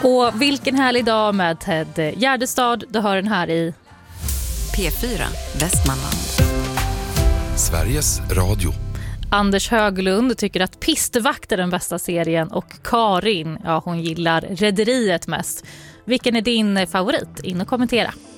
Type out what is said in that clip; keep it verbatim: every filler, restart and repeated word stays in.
Och vilken härlig dag med Ted Gärdestad. Du hör den här i P fyra Västmanland. Sveriges Radio. Anders Höglund tycker att Pistevakt är den bästa serien och Karin, ja hon gillar Rederiet mest. Vilken är din favorit? In och kommentera.